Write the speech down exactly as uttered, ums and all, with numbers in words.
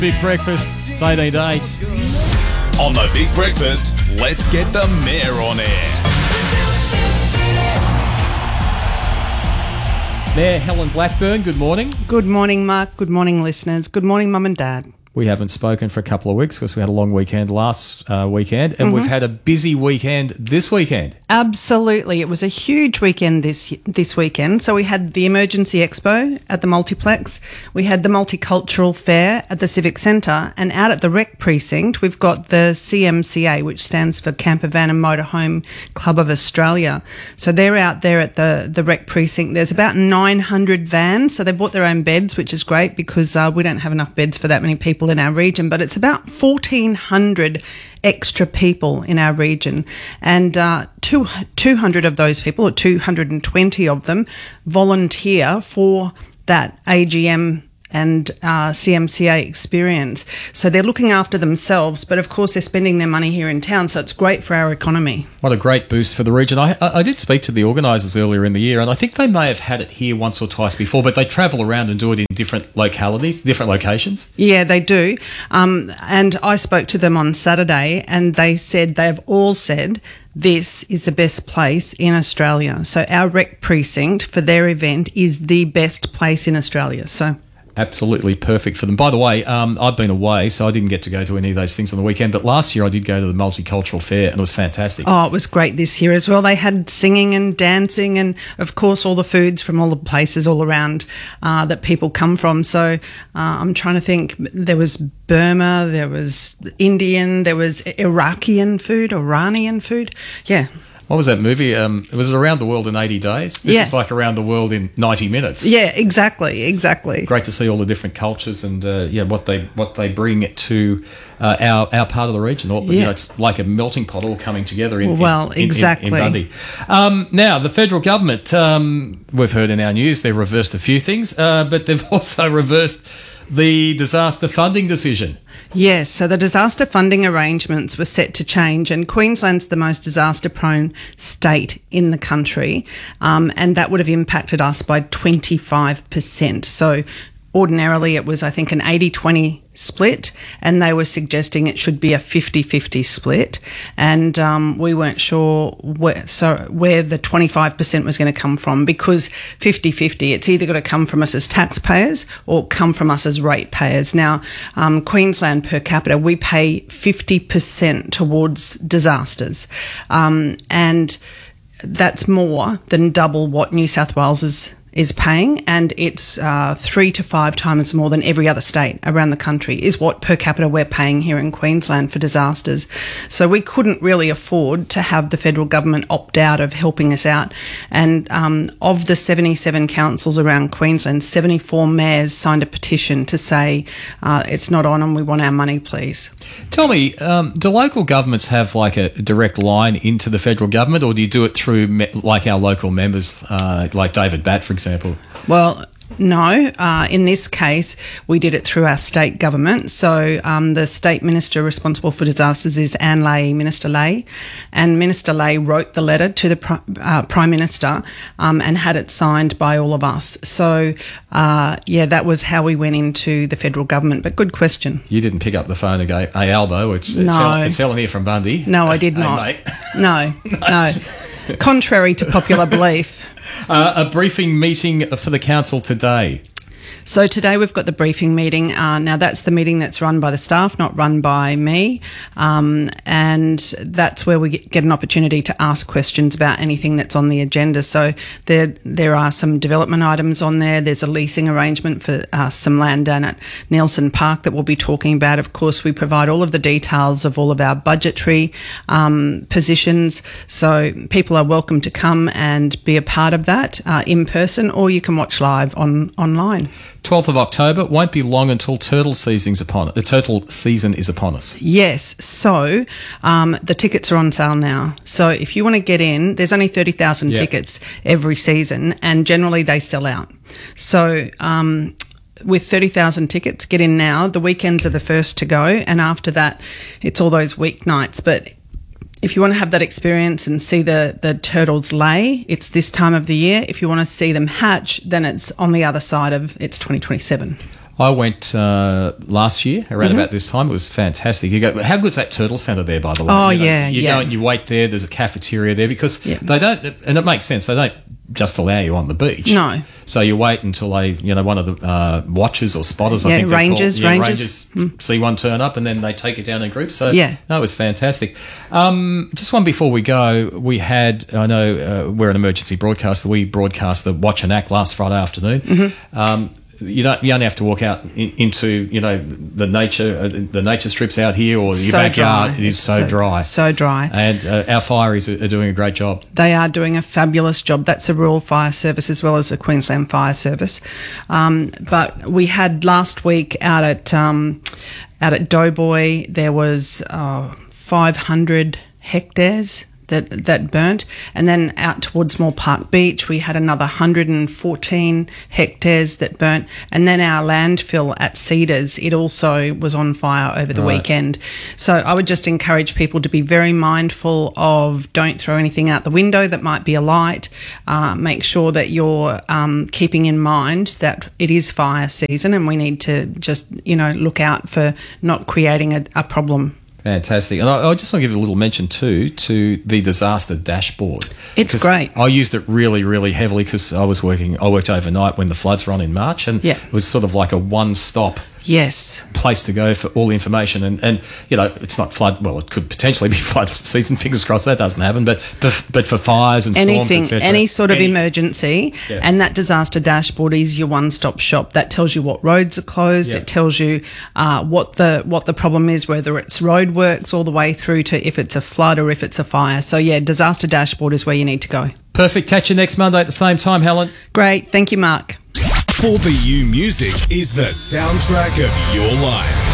Big Breakfast, it's eighteen to eight. On the Big Breakfast, let's get the mayor on air. Mayor Helen Blackburn, good morning. Good morning, Mark. Good morning, listeners. Good morning, Mum and Dad. We haven't spoken for a couple of weeks because we had a long weekend last uh, weekend, and mm-hmm. we've had a busy weekend this weekend. Absolutely. It was a huge weekend this this weekend. So we had the Emergency Expo at the Multiplex. We had the Multicultural Fair at the Civic Centre. And out at the Rec Precinct, we've got the C M C A, which stands for Camper Van and Motorhome Club of Australia. So they're out there at the, the Rec Precinct. There's about nine hundred vans. So they bought their own beds, which is great because uh, we don't have enough beds for that many people in our region, but it's about fourteen hundred extra people in our region, and uh, two, two hundred of those people, or two hundred twenty of them, volunteer for that A G M and uh, C M C A experience. So they're looking after themselves, but of course they're spending their money here in town, so it's great for our economy. What a great boost for the region. I, I, I did speak to the organisers earlier in the year, and I think they may have had it here once or twice before, but they travel around and do it in different localities, different locations. Yeah, they do. Um, and I spoke to them on Saturday, and they said, they've all said, this is the best place in Australia. So our Rec Precinct for their event is the best place in Australia. So absolutely perfect for them. By the way, um, I've been away, so I didn't get to go to any of those things on the weekend, but last year I did go to the Multicultural Fair, and it was fantastic. Oh, it was great this year as well. They had singing and dancing and, of course, all the foods from all the places all around uh, that people come from. So uh, I'm trying to think. There was Burma, there was Indian, there was Iraqian food, Iranian food. Yeah. What was that movie? Um, it was Around the World in eighty days. This yeah. is like Around the World in ninety minutes. Yeah, exactly, exactly. Great to see all the different cultures and uh, yeah, what they what they bring to uh, our our part of the region. All, yeah. You know, it's like a melting pot all coming together in well, in, exactly. in, in Bundy. Um, now, the federal government, um, we've heard in our news, they've reversed a few things, uh, but they've also reversed the disaster funding decision. Yes, so the disaster funding arrangements were set to change, and Queensland's the most disaster-prone state in the country, um, and that would have impacted us by twenty-five percent. So ordinarily it was, I think, an eighty twenty split, and they were suggesting it should be a fifty-fifty split, and um, we weren't sure where, so where the twenty-five percent was going to come from, because fifty-fifty, it's either got to come from us as taxpayers or come from us as ratepayers. Now, um, Queensland per capita, we pay fifty percent towards disasters, um, and that's more than double what New South Wales is is paying, and it's uh, three to five times more than every other state around the country is what per capita we're paying here in Queensland for disasters. So we couldn't really afford to have the federal government opt out of helping us out. And um, of the seventy-seven councils around Queensland, seventy-four mayors signed a petition to say uh, it's not on and we want our money, please. Tell me, um, do local governments have like a direct line into the federal government, or do you do it through me- like our local members, uh, like David Batt, for example? example? Well, no. Uh, in this case, we did it through our state government. So um, the state minister responsible for disasters is Anne Ley, Minister Ley, and Minister Ley wrote the letter to the pri- uh, Prime Minister um, and had it signed by all of us. So, uh, yeah, that was how we went into the federal government. But good question. You didn't pick up the phone and go, hey, Al, though, it's, no. it's, Al, it's Helen here from Bundy. No, I did hey, not. Mate. No, no. Contrary to popular belief. Uh, a briefing meeting for the council today. So today we've got the briefing meeting. Uh, now that's the meeting that's run by the staff, not run by me. Um, and that's where we get an opportunity to ask questions about anything that's on the agenda. So there there are some development items on there. There's a leasing arrangement for uh, some land down at Nelson Park that we'll be talking about. Of course, we provide all of the details of all of our budgetary um, positions. So people are welcome to come and be a part of that uh, in person, or you can watch live on online. twelfth of October, won't be long until turtle season's upon it. The turtle season is upon us. Yes, so um, the tickets are on sale now. So if you want to get in, there's only thirty thousand yeah. tickets every season, and generally they sell out. So um, with thirty thousand tickets, get in now. The weekends are the first to go, and after that, it's all those weeknights. But if you want to have that experience and see the, the turtles lay, it's this time of the year. If you want to see them hatch, then it's on the other side of, it's twenty twenty-seven. I went uh, last year around mm-hmm. about this time. It was fantastic. You go, how good's that turtle centre there, by the way? Oh, you know, yeah, You yeah. go and you wait there. There's a cafeteria there because Yeah. they don't, and it makes sense. They don't just allow you on the beach. No. So you wait until they, you know, one of the uh, watchers or spotters, I Yeah, think they're rangers, called. Yeah, rangers. rangers see one turn up and then they take it down in groups. So Yeah. no, it was fantastic. Um, just one before we go, we had, I know uh, we're an emergency broadcaster. We broadcast the Watch and Act last Friday afternoon. Mm-hmm. Um, you don't you only have to walk out in, into you know the nature uh, the nature strips out here or your So backyard. dry. It is so, So- dry, so dry. and uh, our fireys are, are doing a great job. They are doing a fabulous job. That's the Rural Fire Service as well as the Queensland Fire Service. Um, but we had last week out at um, out at Doughboy, there was uh, five hundred hectares that that burnt, and then out towards Moore Park Beach, we had another one hundred fourteen hectares that burnt, and then our landfill at Cedars, it also was on fire over the Right. weekend. So I would just encourage people to be very mindful of don't throw anything out the window that might be alight. Uh, make sure that you're um, keeping in mind that it is fire season, and we need to just you know look out for not creating a, a problem. Fantastic. And I, I just want to give a little mention too to the disaster dashboard. It's 'Cause great. I used it really, really heavily because I was working, I worked overnight when the floods were on in March, and Yeah. it was sort of like a one-stop Yes. place to go for all the information. And, and, you know, it's not flood, well, it could potentially be flood season, fingers crossed that doesn't happen, but but, but for fires and storms, Anything, et cetera. any sort of Any- emergency, Yeah. and that disaster dashboard is your one-stop shop. That tells you what roads are closed. Yeah. It tells you uh, what the what the problem is, whether it's roadworks all the way through to if it's a flood or if it's a fire. So yeah, disaster dashboard is where you need to go. Perfect. Catch you next Monday at the same time, Helen. Great, thank you, Mark. four B U Music is the soundtrack of your life.